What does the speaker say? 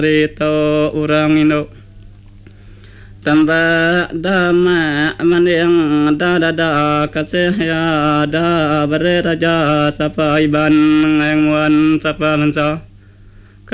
ริโตอุรังอิโนตัมบะดามะมันยังดาดาดากเสยาดาบเรราจาสปายบันแงวันสปามันซา